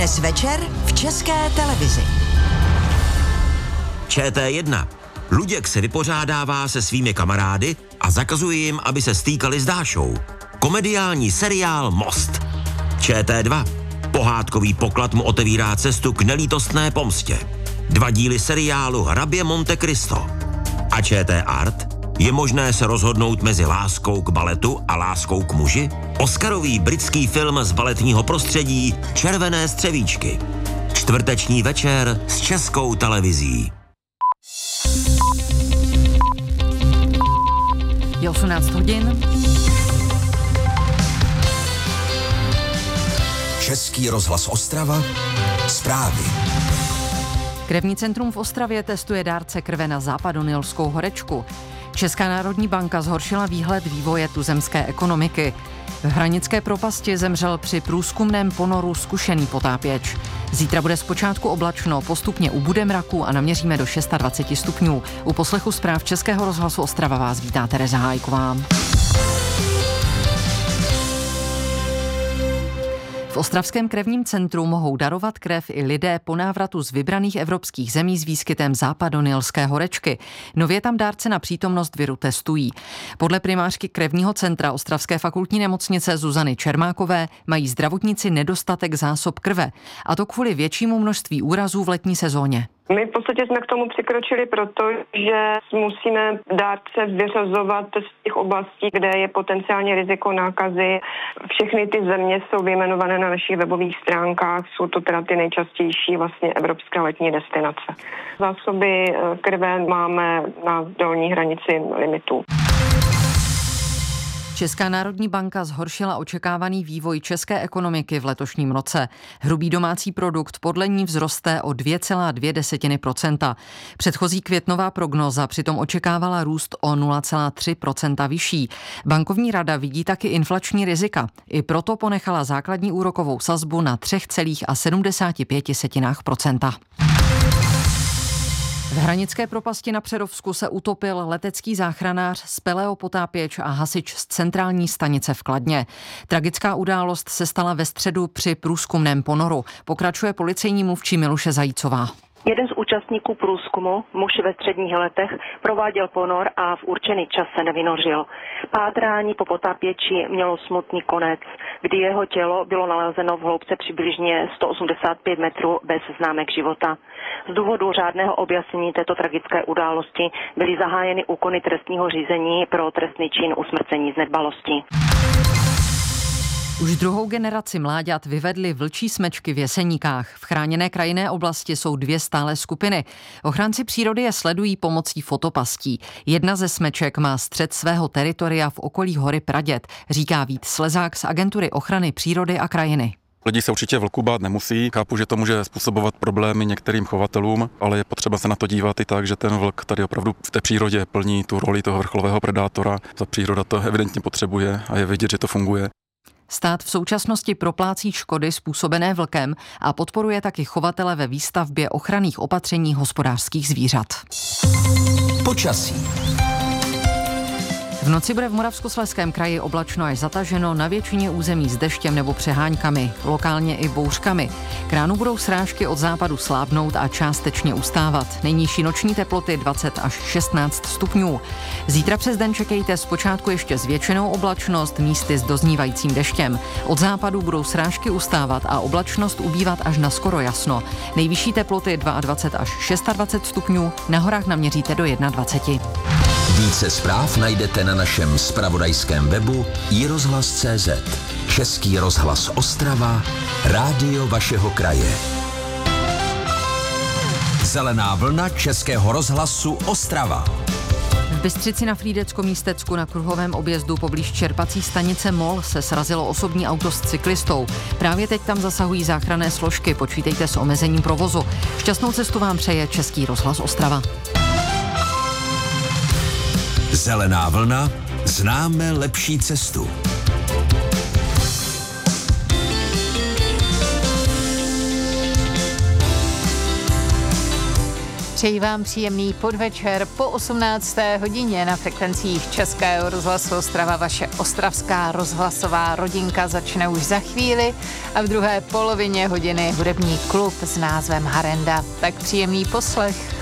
Dnes večer v České televizi. ČT1. Luděk se vypořádává se svými kamarády a zakazuje jim, aby se stýkali s Dášou. Komediální seriál Most. ČT2. Pohádkový poklad mu otevírá cestu k nelítostné pomstě. 2 díly seriálu Hrabě Monte Cristo. A ČT Art. Je možné se rozhodnout mezi láskou k baletu a láskou k muži? Oscarový britský film z baletního prostředí Červené střevíčky. Čtvrteční večer s Českou televizí. Je 18 hodin. Český rozhlas Ostrava. Zprávy. Krevní centrum v Ostravě testuje dárce krve na západonilskou horečku. Česká národní banka zhoršila výhled vývoje tuzemské ekonomiky. V Hranické propasti zemřel při průzkumném ponoru zkušený potápěč. Zítra bude zpočátku oblačno, postupně ubude mraku a naměříme do 26 stupňů. U poslechu zpráv Českého rozhlasu Ostrava vás vítá Tereza Hájková. V ostravském krevním centru mohou darovat krev i lidé po návratu z vybraných evropských zemí s výskytem západonilské horečky. Nově tam dárce na přítomnost viru testují. Podle primářky krevního centra Ostravské fakultní nemocnice Zuzany Čermákové mají zdravotníci nedostatek zásob krve, a to kvůli většímu množství úrazů v letní sezóně. My v podstatě jsme k tomu přikročili, protože musíme dárce vyřazovat z těch oblastí, kde je potenciálně riziko nákazy. Všechny ty země jsou vyjmenované na našich webových stránkách, jsou to teda ty nejčastější vlastně evropské letní destinace. Zásoby krve máme na dolní hranici limitů. Česká národní banka zhoršila očekávaný vývoj české ekonomiky v letošním roce. Hrubý domácí produkt podle ní vzroste o 2,2%. Předchozí květnová prognóza přitom očekávala růst o 0,3% vyšší. Bankovní rada vidí taky inflační rizika. I proto ponechala základní úrokovou sazbu na 3,75%. V Hranické propasti na Přerovsku se utopil letecký záchranář, speleo potápěč a hasič z centrální stanice v Kladně. Tragická událost se stala ve středu při průzkumném ponoru. Pokračuje policejní mluvčí Miluše Zajícová. Jeden z účastníků průzkumu, muž ve středních letech, prováděl ponor a v určený čas se nevynořil. Pátrání po potápěči mělo smutný konec, kdy jeho tělo bylo nalezeno v hloubce přibližně 185 metrů bez známek života. Z důvodu řádného objasnění této tragické události byly zahájeny úkony trestního řízení pro trestný čin usmrcení z nedbalosti. Už druhou generaci mláďat vyvedly vlčí smečky v Jeseníkách. V chráněné krajinné oblasti jsou 2 stálé skupiny. Ochránci přírody je sledují pomocí fotopastí. Jedna ze smeček má střed svého teritoria v okolí hory Praděd, říká Vít Slezák z Agentury ochrany přírody a krajiny. Lidi se určitě vlků bát nemusí. Chápu, že to může způsobovat problémy některým chovatelům, ale je potřeba se na to dívat i tak, že ten vlk tady opravdu v té přírodě plní tu roli toho vrcholového predátora. Ta příroda to evidentně potřebuje a je vidět, že to funguje. Stát v současnosti proplácí škody způsobené vlkem a podporuje taky chovatele ve výstavbě ochranných opatření hospodářských zvířat. Počasí. V noci bude v Moravskoslezském kraji oblačno až zataženo, na většině území s deštěm nebo přeháňkami, lokálně i bouřkami. K ránu budou srážky od západu slábnout a částečně ustávat. Nejnižší noční teploty 20 až 16 stupňů. Zítra přes den čekejte zpočátku ještě zvětšenou oblačnost, místy s doznívajícím deštěm. Od západu budou srážky ustávat a oblačnost ubývat až na skoro jasno. Nejvyšší teploty 22 až 26 stupňů, na horách naměříte do 21. Více zpráv najdete na našem zpravodajském webu iRozhlas.cz. Český rozhlas Ostrava, rádio vašeho kraje. Zelená vlna Českého rozhlasu Ostrava. V Bystřici na Frýdecko-Místecku na kruhovém objezdu poblíž čerpací stanice MOL se srazilo osobní auto s cyklistou. Právě teď tam zasahují záchranné složky, počítejte s omezením provozu. Šťastnou cestu vám přeje Český rozhlas Ostrava. Zelená vlna, známe lepší cestu. Přeji vám příjemný podvečer. Po 18. hodině na frekvencích Českého rozhlasu Ostrava vaše ostravská rozhlasová rodinka začne už za chvíli a v druhé polovině hodiny hudební klub s názvem Harenda. Tak příjemný poslech.